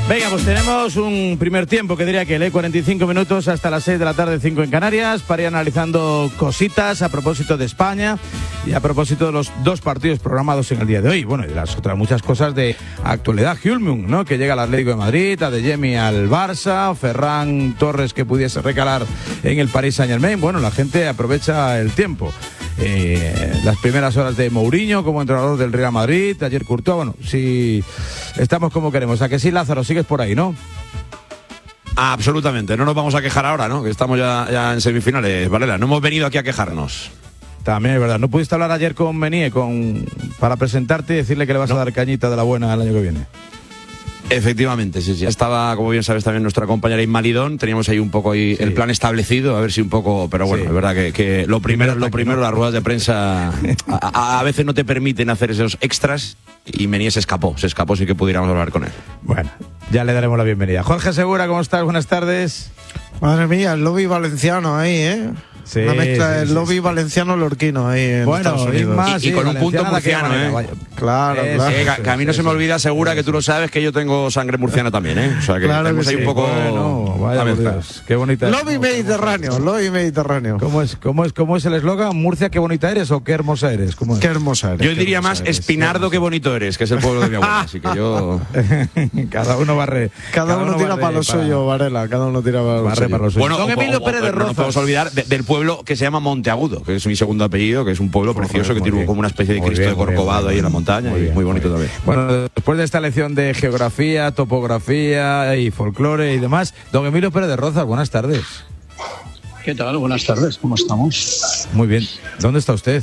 Venga, pues tenemos un primer tiempo que diría que lee 45 minutos hasta las 6 de la tarde, 5 en Canarias, para ir analizando cositas a propósito de España y a propósito de los dos partidos programados en el día de hoy. Bueno, y las otras muchas cosas de actualidad. Hjulmung, ¿no?, que llega al Atlético de Madrid, Adeyemi al Barça, Ferran Torres que pudiese recalar en el Paris Saint-Germain. Bueno, la gente aprovecha el tiempo. Las primeras horas de Mourinho como entrenador del Real Madrid, ayer Courtois. Bueno, sí, estamos como queremos. ¿A que sí, Lázaro? Sigues por ahí, ¿no? Absolutamente, no nos vamos a quejar ahora, ¿no? Que estamos ya en semifinales, Varela. No hemos venido aquí a quejarnos. También es verdad. ¿No pudiste hablar ayer con Menier para presentarte y decirle que le vas a dar cañita de la buena el año que viene? Efectivamente, sí. Estaba, como bien sabes, también nuestra compañera Inma Lidón. Teníamos ahí un poco el plan establecido, a ver si un poco... Pero bueno, es verdad que lo primero, las ruedas de prensa a veces no te permiten hacer esos extras, y Menier se escapó, sí que pudiéramos hablar con él. Bueno, ya le daremos la bienvenida. Jorge Segura, ¿cómo estás? Buenas tardes. Madre mía, el lobby valenciano ahí, ¿eh? Sí, una mezcla del lobby valenciano-lorquino ahí en Estados Unidos. Más, y con un punto murciano, ¿eh? Claro. Que a mí no se me olvida, Segura, que tú lo sabes, que yo tengo sangre murciana también, ¿eh? O sea, que claro tenemos que ahí un poco... Bueno, vaya por Dios, qué bonita es. Lobby mediterráneo. ¿Cómo es el eslogan? ¿Murcia, qué bonita eres o qué hermosa eres? ¿Cómo es? Qué hermosa eres. Yo diría más Espinardo, qué bonito eres, que es el pueblo de mi abuela, así que yo... Cada uno barre. Cada uno tira para lo suyo, Varela. Cada uno tira para lo suyo. Bueno, Don Emilio Pérez de Rozas. No podemos olvidar del pueblo que se llama Monteagudo, que es mi segundo apellido, que es un pueblo precioso que tiene como una especie de Cristo de Corcovado ahí en la montaña, y muy bonito también. Bueno, después de esta lección de geografía, topografía y folclore y demás, don Emilio Pérez de Rozas, buenas tardes. ¿Qué tal? Buenas tardes, ¿cómo estamos? Muy bien. ¿Dónde está usted?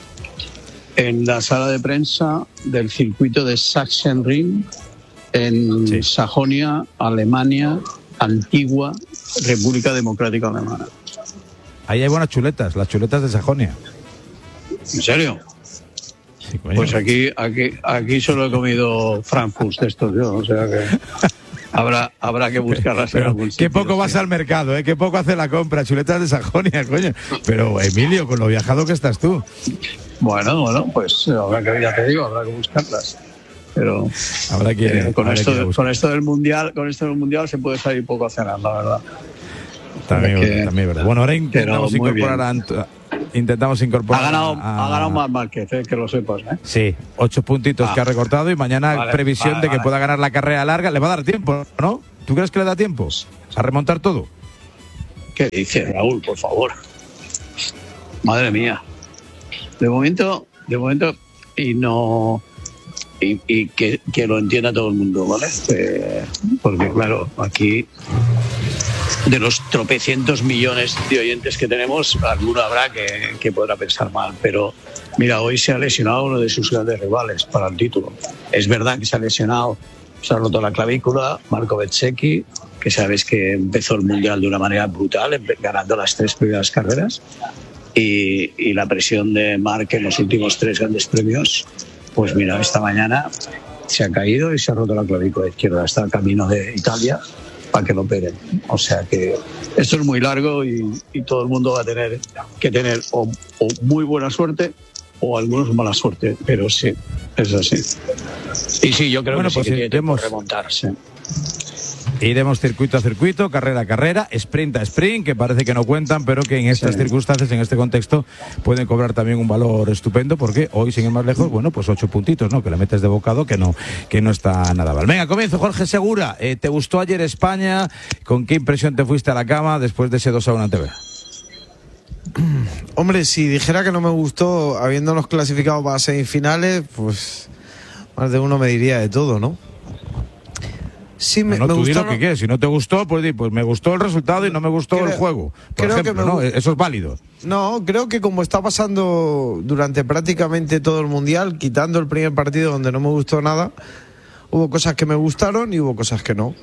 En la sala de prensa del circuito de Sachsenring, en Sajonia, Alemania, Antigua, República Democrática Alemana. Ahí hay buenas chuletas, las chuletas de Sajonia. ¿En serio? Sí, coño. Pues aquí solo he comido Frankfurt de estos yo, o sea que habrá que buscarlas en algún sitio. Qué poco vas al mercado, qué poco hace la compra, chuletas de Sajonia, coño. Pero Emilio, con lo viajado que estás tú. Bueno, pues habrá que buscarlas. Pero habrá que con esto del mundial se puede salir poco a cenar, la verdad. También verdad. Bueno, ahora intentamos incorporar ha ganado más Márquez, que lo sepas, ¿eh? Sí, 8 puntitos que ha recortado, y mañana previsión de que pueda ganar la carrera larga. Le va a dar tiempo, ¿no? ¿Tú crees que le da tiempo a remontar todo? ¿Qué dices, Raúl? Por favor. Madre mía. De momento y que lo entienda todo el mundo, ¿vale? Porque claro, aquí de los tropecientos millones de oyentes que tenemos, alguno habrá que podrá pensar mal, pero mira, hoy se ha lesionado uno de sus grandes rivales para el título. Es verdad que se ha lesionado, se ha roto la clavícula, Marco Bezzecchi, que sabes que empezó el Mundial de una manera brutal, ganando las 3 primeras carreras, y la presión de Marc en los últimos 3 grandes premios, pues mira, esta mañana se ha caído y se ha roto la clavícula izquierda. Está al camino de Italia para que lo operen. O sea que esto es muy largo y todo el mundo va a tener que tener o muy buena suerte o algunos mala suerte, pero sí, es así. Y sí, yo creo que sí que tiene que remontarse. Iremos circuito a circuito, carrera a carrera, sprint a sprint, que parece que no cuentan, pero que en estas circunstancias, en este contexto, pueden cobrar también un valor estupendo, porque hoy, sin ir más lejos, bueno, pues 8 puntitos, ¿no? Que le metes de bocado, que no está nada mal. Venga, comienzo, Jorge Segura. ¿Te gustó ayer España? ¿Con qué impresión te fuiste a la cama después de ese 2-1 ante Bélgica? Hombre, si dijera que no me gustó, habiéndonos clasificado para semifinales, pues más de uno me diría de todo, ¿no? Sí, me tú gustó, di lo que quieres. Si no te gustó, pues di, pues me gustó el resultado y no me gustó el juego. Por ejemplo, ¿no? Eso es válido. No, creo que como está pasando durante prácticamente todo el Mundial, quitando el primer partido donde no me gustó nada, hubo cosas que me gustaron y hubo cosas que no.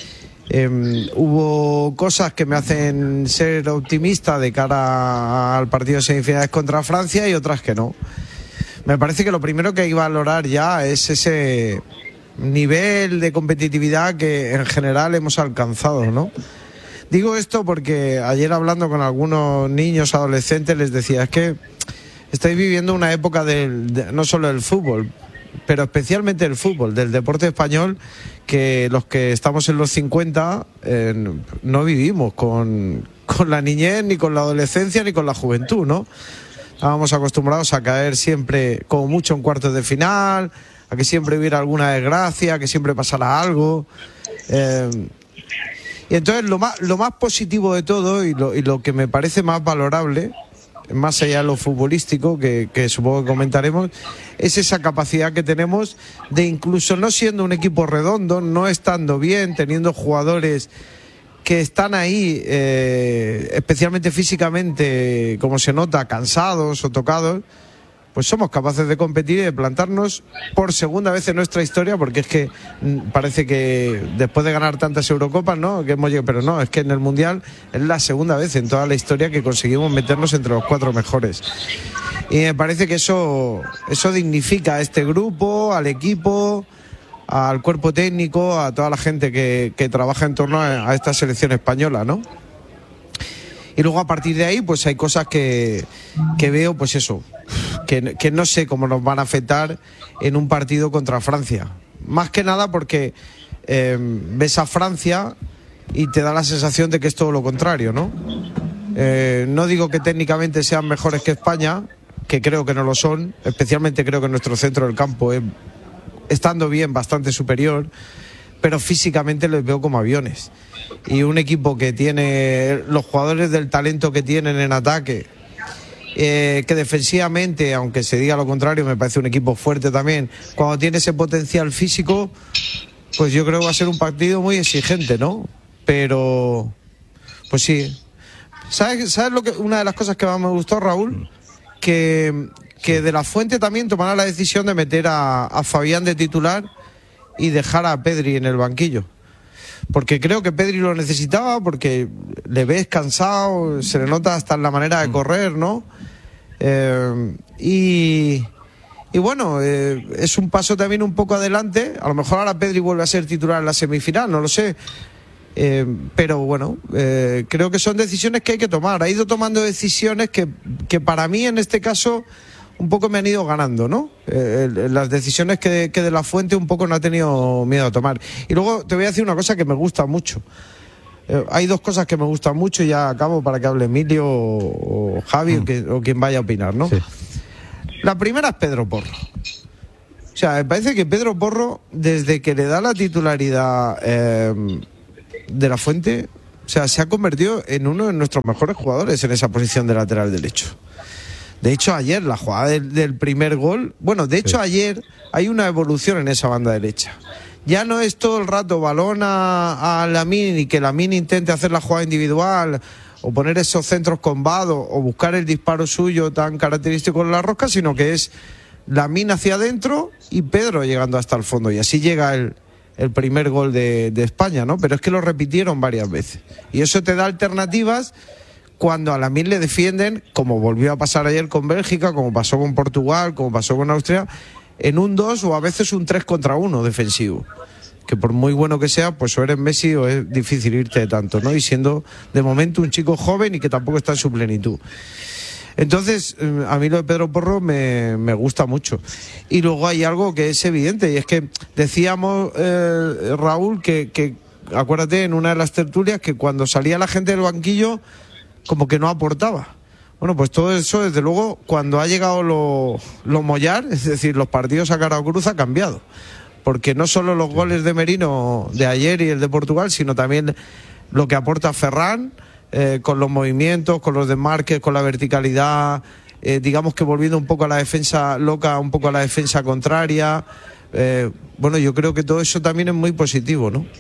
Hubo cosas que me hacen ser optimista de cara al partido de semifinales contra Francia y otras que no. Me parece que lo primero que hay que valorar ya es ese nivel de competitividad que en general hemos alcanzado, ¿no? Digo esto porque ayer, hablando con algunos niños, adolescentes, les decía, es que estáis viviendo una época no solo del fútbol, pero especialmente del fútbol, del deporte español, que los que estamos en los 50 no vivimos con la niñez, ni con la adolescencia, ni con la juventud, ¿no? Estábamos acostumbrados a caer siempre, como mucho, en cuartos de final, a que siempre hubiera alguna desgracia, a que siempre pasara algo. Y entonces lo más positivo de todo y lo que me parece más valorable, más allá de lo futbolístico, que supongo que comentaremos, es esa capacidad que tenemos de, incluso no siendo un equipo redondo, no estando bien, teniendo jugadores que están ahí, especialmente físicamente, como se nota, cansados o tocados, pues somos capaces de competir y de plantarnos por segunda vez en nuestra historia, porque es que parece que después de ganar tantas Eurocopas, ¿no?, que hemos llegado, pero no, es que en el Mundial es la segunda vez en toda la historia que conseguimos meternos entre los 4 mejores. Y me parece que eso dignifica a este grupo, al equipo, al cuerpo técnico, a toda la gente que trabaja en torno a esta selección española, ¿no? Y luego a partir de ahí pues hay cosas que veo, pues eso, que no sé cómo nos van a afectar en un partido contra Francia. Más que nada porque ves a Francia y te da la sensación de que es todo lo contrario, ¿no? No digo que técnicamente sean mejores que España, que creo que no lo son, especialmente creo que nuestro centro del campo es, estando bien, bastante superior, pero físicamente les veo como aviones. Y un equipo que tiene los jugadores del talento que tienen en ataque, que defensivamente, aunque se diga lo contrario, me parece un equipo fuerte también, cuando tiene ese potencial físico, pues yo creo que va a ser un partido muy exigente, ¿no? Pero, pues sí. ¿Sabes lo que una de las cosas que más me gustó, Raúl? Que De La Fuente también tomará la decisión de meter a Fabián de titular y dejar a Pedri en el banquillo, porque creo que Pedri lo necesitaba, porque le ves cansado, se le nota hasta en la manera de correr, ¿no? Y bueno, es un paso también un poco adelante. A lo mejor ahora Pedri vuelve a ser titular en la semifinal, no lo sé, pero bueno, creo que son decisiones que hay que tomar. Ha ido tomando decisiones que para mí en este caso un poco me han ido ganando, ¿no? Las decisiones que De La Fuente un poco no ha tenido miedo a tomar. Y luego te voy a decir una cosa que me gusta mucho. Hay 2 cosas que me gustan mucho y ya acabo para que hable Emilio o Javi o quien vaya a opinar, ¿no? Sí. La primera es Pedro Porro. O sea, me parece que Pedro Porro, desde que le da la titularidad De La Fuente, o sea, se ha convertido en uno de nuestros mejores jugadores en esa posición de lateral derecho. De hecho, ayer la jugada del primer gol, bueno, de hecho ayer hay una evolución en esa banda derecha. Ya no es todo el rato balón a Lamine y que Lamine intente hacer la jugada individual o poner esos centros con Vado o buscar el disparo suyo tan característico en la rosca, sino que es Lamine hacia adentro y Pedro llegando hasta el fondo. Y así llega el primer gol de España, ¿no? Pero es que lo repitieron varias veces. Y eso te da alternativas cuando a Lamine le defienden, como volvió a pasar ayer con Bélgica, como pasó con Portugal, como pasó con Austria, en un 2 o a veces un 3 contra 1 defensivo. Que por muy bueno que sea, pues o eres Messi o es difícil irte de tanto, ¿no? Y siendo de momento un chico joven y que tampoco está en su plenitud. Entonces, a mí lo de Pedro Porro me gusta mucho. Y luego hay algo que es evidente, y es que decíamos, Raúl, que acuérdate en una de las tertulias que cuando salía la gente del banquillo como que no aportaba. Bueno, pues todo eso, desde luego, cuando ha llegado lo Mollar, es decir, los partidos a cara o cruz, ha cambiado. Porque no solo los goles de Merino de ayer y el de Portugal, sino también lo que aporta Ferran, con los movimientos, con los desmarques, con la verticalidad, digamos que volviendo un poco a la defensa loca, un poco a la defensa contraria. Bueno, yo creo que todo eso también es muy positivo, ¿no?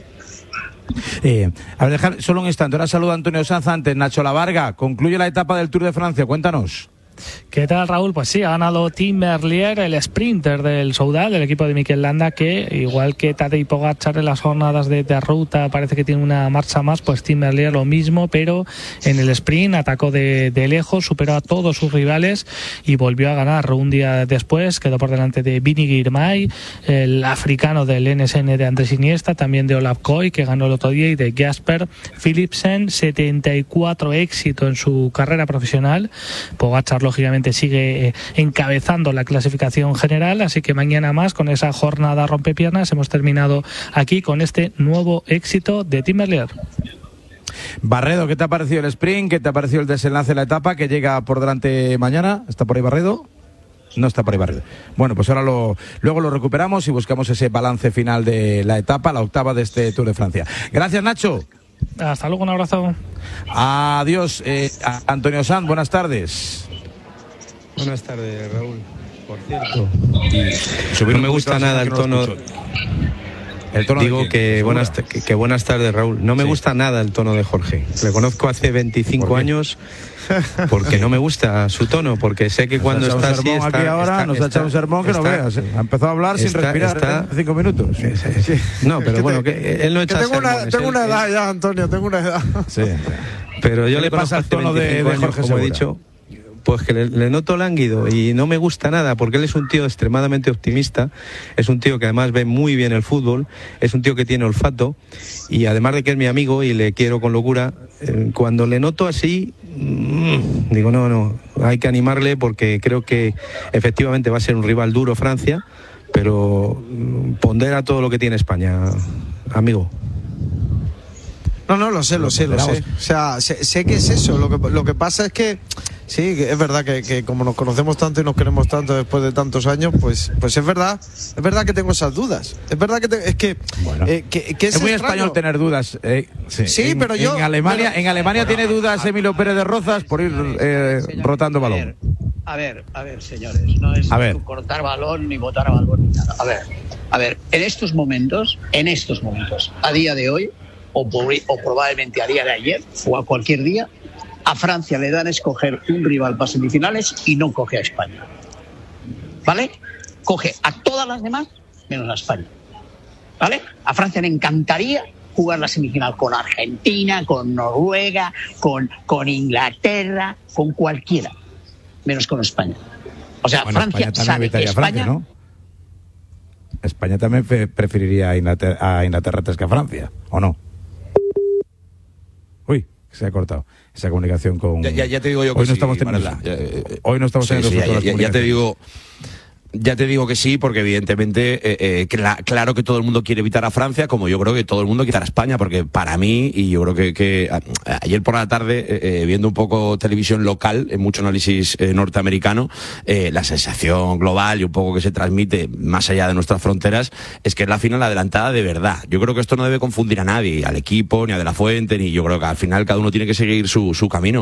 A ver, dejar solo un instante. Ahora saluda a Antonio Sanz antes. Nacho Lavarga, concluye la etapa del Tour de Francia. Cuéntanos. ¿Qué tal, Raúl? Pues sí, ha ganado Tim Merlier, el sprinter del Soudal, del equipo de Mikel Landa, que igual que Tadej Pogačar en las jornadas de ruta parece que tiene una marcha más, pues Tim Merlier lo mismo, pero en el sprint atacó de lejos, superó a todos sus rivales y volvió a ganar. Un día después quedó por delante de Vinny Girmay, el africano del NSN de Andrés Iniesta, también de Olaf Koy, que ganó el otro día, y de Jasper Philipsen. 74 éxito en su carrera profesional. Pogačar lo lógicamente sigue encabezando la clasificación general, así que mañana más, con esa jornada rompepiernas, hemos terminado aquí con este nuevo éxito de Tim Merlier. Barredo, ¿qué te ha parecido el sprint? ¿Qué te ha parecido el desenlace de la etapa que llega por delante mañana? ¿Está por ahí Barredo? No está por ahí Barredo. Bueno, pues ahora luego lo recuperamos y buscamos ese balance final de la etapa, la octava de este Tour de Francia. Gracias, Nacho. Hasta luego, un abrazo. Adiós. Antonio Sanz, buenas tardes. Buenas tardes, Raúl. Por cierto, no me gusta nada el tono. Digo que buenas tardes, Raúl. No me gusta nada el tono de Jorge. Le conozco hace 25 años porque no me gusta su tono, porque sé que cuando está así nos ha echado un sermón que no veas. Ha empezado a hablar sin respirar 5 minutos. No, pero bueno, que él no echa sermones. Tengo una edad ya, Antonio, tengo una edad. Sí. Pero yo le pasa el tono de Jorge, como he dicho. Pues que le noto lánguido y no me gusta nada, porque él es un tío extremadamente optimista, es un tío que además ve muy bien el fútbol, es un tío que tiene olfato y además de que es mi amigo y le quiero con locura, cuando le noto así, digo no, hay que animarle porque creo que efectivamente va a ser un rival duro Francia, pero pondera todo lo que tiene España, amigo. No, lo sé. O sea, sé que es eso. Lo que pasa es que sí, que es verdad que como nos conocemos tanto y nos queremos tanto después de tantos años, pues es verdad que tengo esas dudas. Es verdad que es muy español tener dudas. Sí, pero yo en Alemania tiene dudas Emilio Pérez de Rozas por ir rotando balón. A ver, señores, no es cortar balón ni botar a balón ni nada. A ver, en estos momentos, a día de hoy, o probablemente a día de ayer, o a cualquier día, a Francia le dan a escoger un rival para semifinales y no coge a España. ¿Vale? Coge a todas las demás menos a España. ¿Vale? A Francia le encantaría jugar la semifinal con Argentina, con Noruega, con Inglaterra, con cualquiera, menos con España. O sea, bueno, Francia sabe que España... ¿no? España también preferiría a Inglaterra antes que a Francia, ¿o no? Uy, se ha cortado esa comunicación con... Ya te digo yo que hoy no estamos teniendo... Hoy no estamos teniendo... Ya te digo que sí, porque evidentemente claro que todo el mundo quiere evitar a Francia, como yo creo que todo el mundo quiere a España, porque para mí, y yo creo que ayer por la tarde, viendo un poco televisión local, en mucho análisis norteamericano, la sensación global y un poco que se transmite más allá de nuestras fronteras, es que es la final adelantada de verdad. Yo creo que esto no debe confundir a nadie, al equipo, ni a De La Fuente, ni yo creo que al final cada uno tiene que seguir su camino.